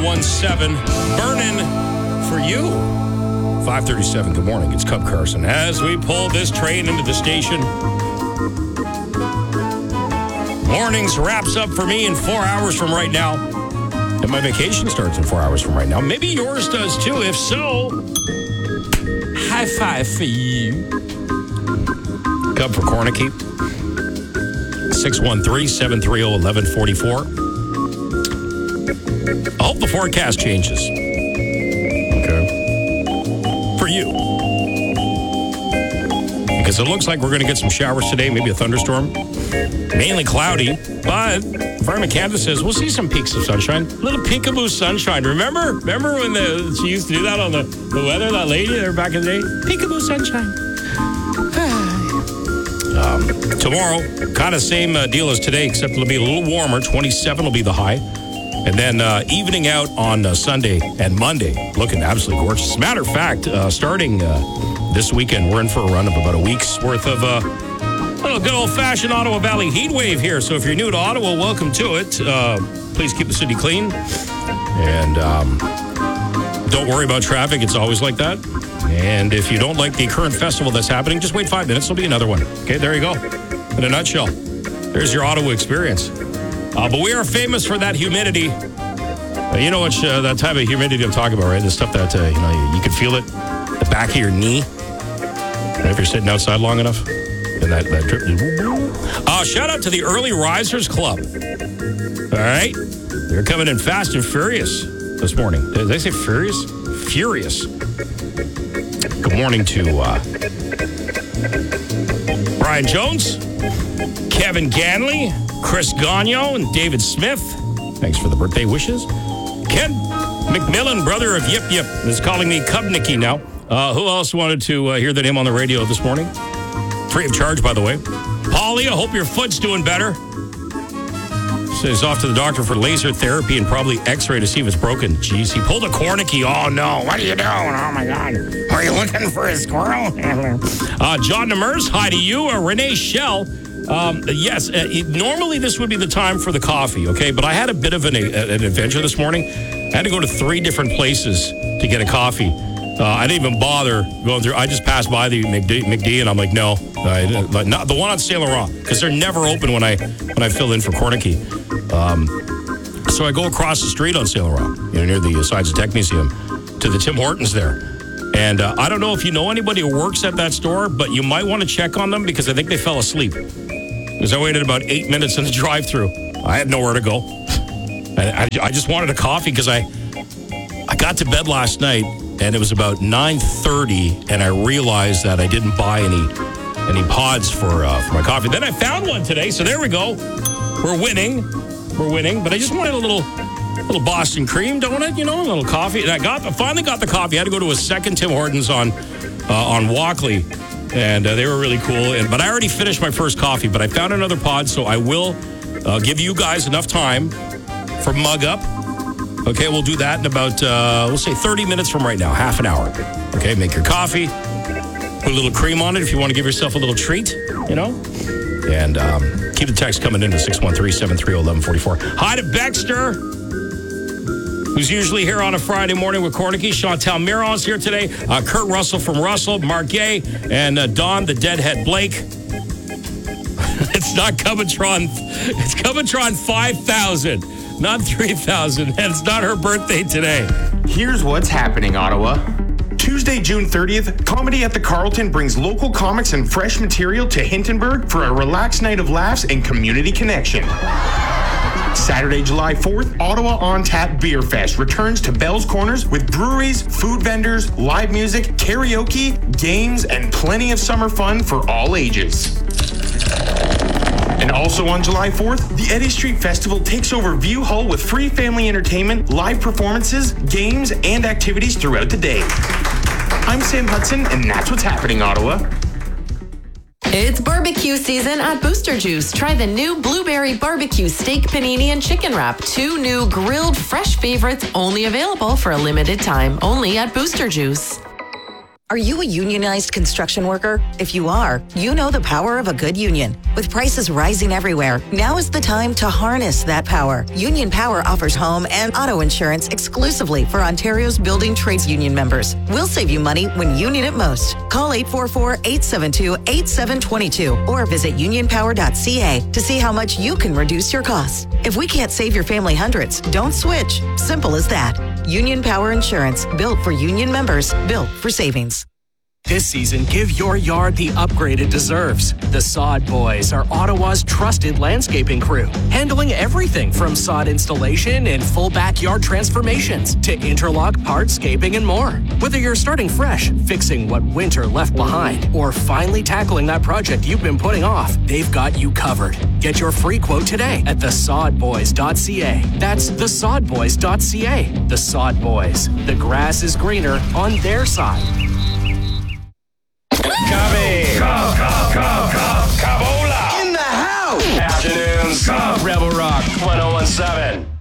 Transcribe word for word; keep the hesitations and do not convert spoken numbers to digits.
one seven. Burning for you. five thirty-seven, good morning. It's Cub Carson. As we pull this train into the station, mornings wraps up for me in four hours from right now. And my vacation starts in four hours from right now. Maybe yours does too. If so, high five for you. Cub for Cornicky. six one three, seven three zero, one one four four. I hope the forecast changes. Okay. For you. Because it looks like we're going to get some showers today, maybe a thunderstorm. Mainly cloudy, but Environment Canada says we'll see some peaks of sunshine. A little peekaboo sunshine. Remember? Remember when the, she used to do that on the, the weather, that lady there back in the day? Peekaboo sunshine. um, tomorrow, kind of same uh, deal as today, except it'll be a little warmer. twenty-seven will be the high. And then uh, evening out on uh, Sunday and Monday, looking absolutely gorgeous. As a matter of fact, uh, starting uh, this weekend, we're in for a run of about a week's worth of uh, a little good old-fashioned Ottawa Valley heat wave here. So if you're new to Ottawa, welcome to it. Uh, please keep the city clean. And um, don't worry about traffic. It's always like that. And if you don't like the current festival that's happening, just wait five minutes. There'll be another one. Okay, there you go. In a nutshell, there's your Ottawa experience. Uh, but we are famous for that humidity. Uh, you know what uh, that type of humidity I'm talking about, right? The stuff that, uh, you know, you, you can feel it, the back of your knee. Right, if you're sitting outside long enough. And that, that trip. Uh, shout out to the Early Risers Club. All right? They're coming in fast and furious this morning. Did they say furious? Furious. Good morning to uh, Brian Jones, Kevin Ganley, Chris Gagnon, and David Smith. Thanks for the birthday wishes. Ken McMillan, brother of Yip Yip, is calling me Cubnicky now. Uh, who else wanted to uh, hear the name on the radio this morning? Free of charge, by the way. Polly, I hope your foot's doing better. Says off to the doctor for laser therapy and probably x-ray to see if it's broken. Jeez, he pulled a Cornicky. Oh, no. What are you doing? Oh, my God. Are you looking for a squirrel? uh, John Demers, hi to you. Uh, Renee Shell. Um, yes, uh, it, normally this would be the time for the coffee, okay? But I had a bit of an, a, an adventure this morning. I had to go to three different places to get a coffee. Uh, I didn't even bother going through. I just passed by the McD, McD and I'm like, no, uh, not the one on Saint Laurent, because they're never open when I when I fill in for Cornicky. Um, so I go across the street on Saint Laurent, you know, near the Science and Tech Museum, to the Tim Hortons there. And uh, I don't know if you know anybody who works at that store, but you might want to check on them because I think they fell asleep. Because I waited about eight minutes in the drive-thru. I had nowhere to go. I, I, I just wanted a coffee because I I got to bed last night and it was about nine thirty and I realized that I didn't buy any any pods for uh, for my coffee. Then I found one today, so there we go. We're winning. We're winning. But I just wanted a little little Boston cream donut, you know, a little coffee. And I got I finally got the coffee. I had to go to a second Tim Hortons on uh, on Walkley. And uh, they were really cool. And but I already finished my first coffee, but I found another pod, so I will uh, give you guys enough time for Mug Up. Okay, we'll do that in about, uh, we'll say thirty minutes from right now, half an hour. Okay, make your coffee, put a little cream on it if you want to give yourself a little treat, you know? And um, keep the text coming in to six one three, seven three zero, one one four four. Hi to Baxter, who's usually here on a Friday morning with Cornicky. Chantal Miron's here today. Uh, Kurt Russell from Russell, Mark Gay, and uh, Don the Deadhead Blake. It's not Cubitron. It's Cubitron five thousand, not three thousand. And it's not her birthday today. Here's what's happening, Ottawa. Tuesday, June thirtieth, Comedy at the Carlton brings local comics and fresh material to Hintonburg for a relaxed night of laughs and community connection. Saturday, July fourth, Ottawa On Tap Beer Fest returns to Bell's Corners with breweries, food vendors, live music, karaoke, games, and plenty of summer fun for all ages. And also on July fourth, the Eddy Street Festival takes over View Hall with free family entertainment, live performances, games, and activities throughout the day. I'm Sam Hudson, and that's what's happening, Ottawa. It's barbecue season at Booster Juice. Try the new blueberry barbecue steak panini and chicken wrap. Two new grilled fresh favorites only available for a limited time. Only at Booster Juice. Are you a unionized construction worker? If you are, you know the power of a good union. With prices rising everywhere, now is the time to harness that power. Union Power offers home and auto insurance exclusively for Ontario's building trades union members. We'll save you money when you need it most. Call eight four four, eight seven two, eight seven two two or visit union power dot c a to see how much you can reduce your costs. If we can't save your family hundreds, don't switch. Simple as that. Union Power Insurance, built for union members, built for savings. This season, give your yard the upgrade it deserves. The Sod Boys are Ottawa's trusted landscaping crew, handling everything from sod installation and full backyard transformations to interlock, hardscaping, and more. Whether you're starting fresh, fixing what winter left behind, or finally tackling that project you've been putting off, they've got you covered. Get your free quote today at the sod boys dot c a. That's the sod boys dot c a. The Sod Boys. The grass is greener on their side. Cubby! Cub, Cub, Cub, Cub, Cabola! In the house! Afternoons, Cub, Rebel Rock one oh one seven.